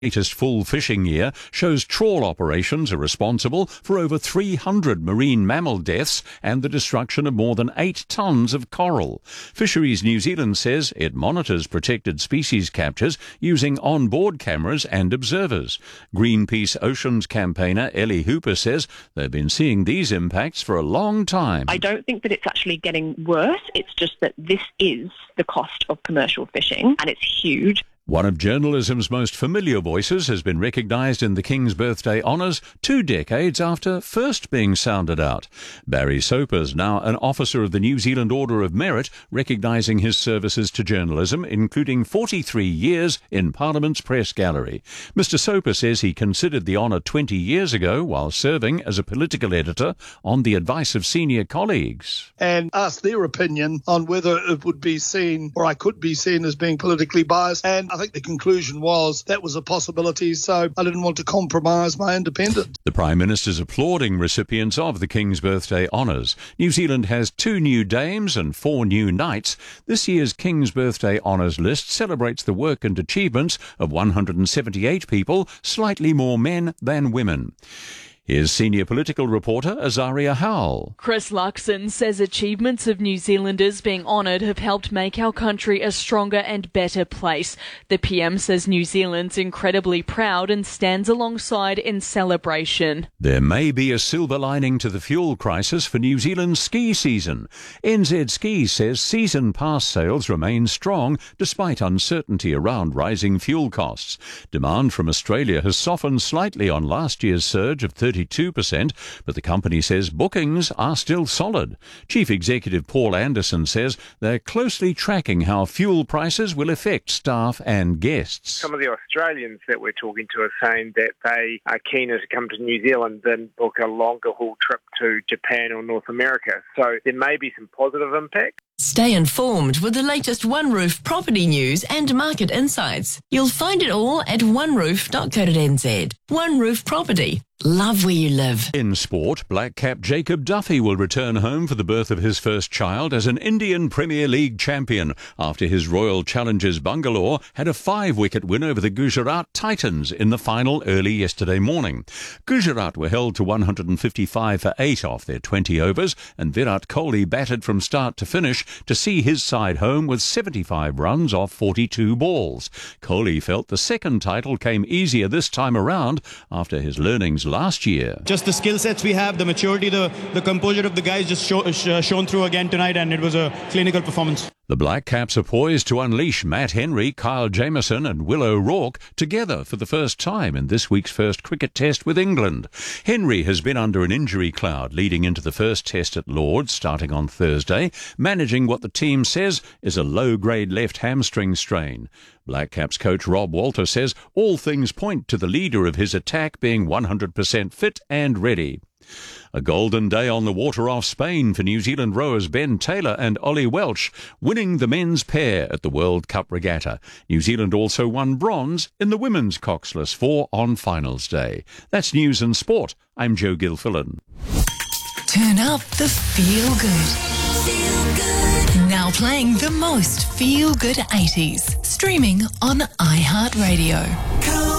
latest full fishing year shows trawl operations are responsible for over 300 marine mammal deaths and the destruction of more than 8 tonnes of coral. Fisheries New Zealand says it monitors protected species captures using on-board cameras and observers. Greenpeace Oceans campaigner Ellie Hooper says they've been seeing these impacts for a long time. I don't think that it's actually getting worse. It's just that this is the cost of commercial fishing, and it's huge. One of journalism's most familiar voices has been recognised in the King's Birthday Honours 2 decades after first being sounded out. Barry Soper's now an officer of the New Zealand Order of Merit, recognising his services to journalism, including 43 years in Parliament's Press Gallery. Mr Soper says he considered the honour 20 years ago while serving as a political editor on the advice of senior colleagues. And asked their opinion on whether it would be seen, or I could be seen as being politically biased, and I think the conclusion was that was a possibility, so I didn't want to compromise my independence. The Prime Minister's applauding recipients of the King's Birthday Honours. New Zealand has 2 new dames and 4 new knights. This year's King's Birthday Honours list celebrates the work and achievements of 178 people, slightly more men than women. Here's senior political reporter Azaria Howell. Chris Luxon says achievements of New Zealanders being honoured have helped make our country a stronger and better place. The PM says New Zealand's incredibly proud and stands alongside in celebration. There may be a silver lining to the fuel crisis for New Zealand's ski season. NZ Ski says season pass sales remain strong despite uncertainty around rising fuel costs. Demand from Australia has softened slightly on last year's surge of 32%, but the company says bookings are still solid. Chief Executive Paul Anderson says they're closely tracking how fuel prices will affect staff and guests. Some of the Australians that we're talking to are saying that they are keener to come to New Zealand than book a longer haul trip to Japan or North America. So there may be some positive impact. Stay informed with the latest One Roof property news and market insights. You'll find it all at oneroof.co.nz. One Roof Property. Love where you live. In sport, black cap Jacob Duffy will return home for the birth of his first child as an Indian Premier League champion after his Royal Challengers Bangalore had a 5-wicket win over the Gujarat Titans in the final early yesterday morning. Gujarat were held to 155 for 8 off their 20 overs, and Virat Kohli batted from start to finish to see his side home with 75 runs off 42 balls. Kohli felt the second title came easier this time around after his learnings last year. Just the skill sets we have, the maturity, the composure of the guys just shown through again tonight, and it was a clinical performance. The Black Caps are poised to unleash Matt Henry, Kyle Jamieson and Will O'Rourke together for the first time in this week's first cricket test with England. Henry has been under an injury cloud leading into the first test at Lord's starting on Thursday, managing what the team says is a low-grade left hamstring strain. Black Caps coach Rob Walter says all things point to the leader of his attack being 100% fit and ready. A golden day on the water off Spain for New Zealand rowers Ben Taylor and Ollie Welch, winning the men's pair at the World Cup Regatta. New Zealand also won bronze in the women's coxless 4 on finals day. That's news and sport. I'm Joe Gilfillan. Turn up the feel good. Feel good. Now playing the most feel good 80s. Streaming on iHeartRadio.